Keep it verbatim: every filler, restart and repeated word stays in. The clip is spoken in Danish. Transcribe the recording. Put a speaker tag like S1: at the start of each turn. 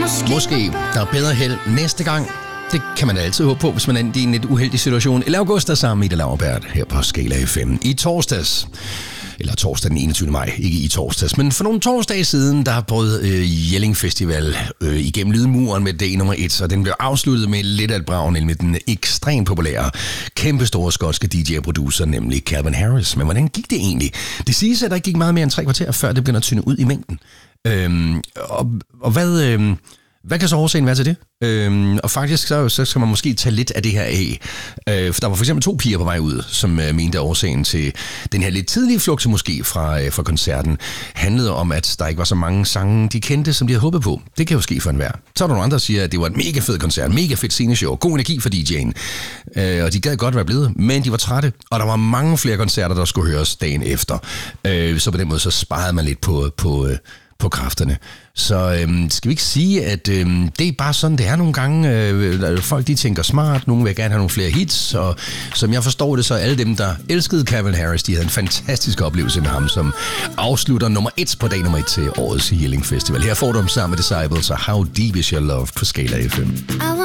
S1: Måske der er bedre held næste gang. Det kan man altid håbe på, hvis man er i en lidt uheldig situation. Eller august er sammen med Ida Laurbert her på Skala F M. I torsdags, eller torsdag den enogtyvende maj, ikke i torsdags, men for nogle torsdage siden, der brød øh, Jelling Festival øh, igennem lydmuren med dag nummer et, og den blev afsluttet med lidt af et brag, nemlig den ekstremt populære, kæmpestore skotske D J og producer, nemlig Calvin Harris. Men hvordan gik det egentlig? Det siges, at der ikke gik meget mere end tre kvarter, før det begyndte at tynde ud i mængden. Øhm, og, og hvad... Øh, Hvad kan så årsagen være til det? Øhm, og faktisk så, så skal man måske tage lidt af det her af. Øh, for der var for eksempel to piger på vej ud, som øh, mente, at årsagen til den her lidt tidlige flugt måske fra, øh, fra koncerten handlede om, at der ikke var så mange sange, de kendte, som de havde håbet på. Det kan jo ske for enhver. Så er der nogle andre, der siger, at det var et mega fed koncert, mega fedt sceneshow, god energi for D J'en. Øh, og de gad godt være blevet, men de var trætte, og der var mange flere koncerter, der skulle høres dagen efter. Øh, så på den måde så sparede man lidt på... på øh, på kræfterne. Så øhm, skal vi ikke sige, at øhm, det er bare sådan, det er nogle gange. Øh, folk, de tænker smart, nogle vil gerne have nogle flere hits, og som jeg forstår det, så alle dem, der elskede Calvin Harris, de havde en fantastisk oplevelse med ham, som afslutter nummer et på dag nummer et til årets Jelling Festival. Her får du dem sammen med Disciples og How Deep Is Your Love på Skala F M.